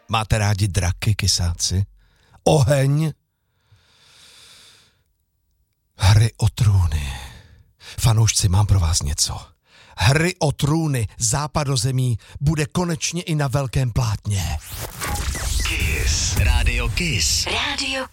Máte rádi draky, kysáci? Oheň? Hry o trůny. Fanoušci, mám pro vás něco. Hry o trůny Západozemí bude konečně i na velkém plátně. Kiss. Rádio Kiss. Rádio